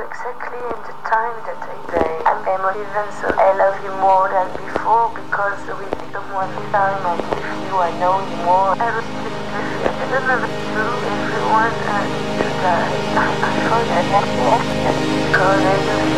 exactly in the time that I die. I'm emotive, so I love you more than before because we become one time and with you I know you more. I was just I don't know if it's true, everyone needs to die. I forget that because I